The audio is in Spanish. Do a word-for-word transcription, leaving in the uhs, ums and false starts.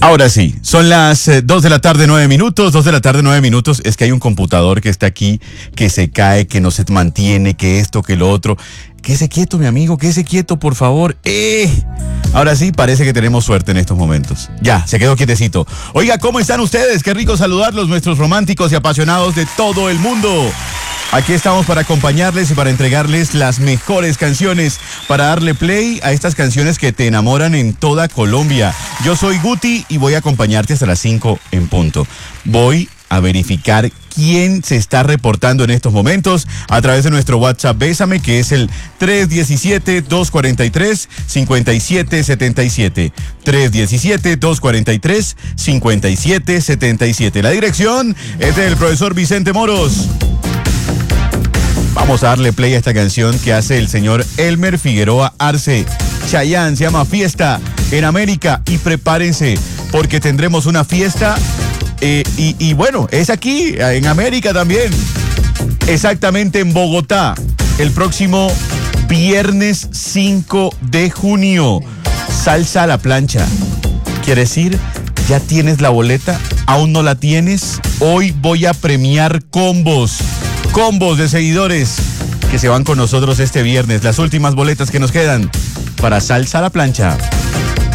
Ahora sí, son las eh, dos de la tarde, nueve minutos, dos de la tarde, nueve minutos. Es que hay un computador que está aquí, que se cae, que no se mantiene, que esto, que lo otro. Quédese quieto, mi amigo, quédese quieto, por favor. ¡Eh! Ahora sí, parece que tenemos suerte en estos momentos. Ya, se quedó quietecito. Oiga, ¿cómo están ustedes? Qué rico saludarlos, nuestros románticos y apasionados de todo el mundo. Aquí estamos para acompañarles y para entregarles las mejores canciones, para darle play a estas canciones que te enamoran en toda Colombia. Yo soy Guti y voy a acompañarte hasta las cinco en punto. Voy a verificar quién se está reportando en estos momentos a través de nuestro WhatsApp Bésame, que es el tres uno siete, dos cuatro tres, cinco siete siete siete. tres uno siete, dos cuatro tres, cinco siete siete siete. La dirección es del profesor Vicente Moros. Vamos a darle play a esta canción que hace el señor Elmer Figueroa Arce. Chayanne, se llama Fiesta en América, y prepárense porque tendremos una fiesta eh, y, y bueno, es aquí en América también, exactamente en Bogotá, el próximo viernes cinco de junio. Salsa a la plancha. ¿Quiere decir? ¿Ya tienes la boleta? ¿Aún no la tienes? Hoy voy a premiar combos. Combos de seguidores que se van con nosotros este viernes. Las últimas boletas que nos quedan para Salsa a la plancha.